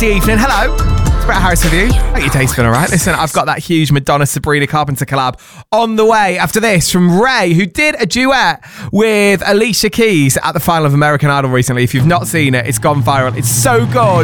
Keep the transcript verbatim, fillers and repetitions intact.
Good evening. Hello. It's Brett Harris with you. Hope your day's been all right. Listen, I've got that huge Madonna Sabrina Carpenter collab on the way after this from Ray, who did a duet with Alicia Keys at the final of American Idol recently. If you've not seen it, it's gone viral. It's so good.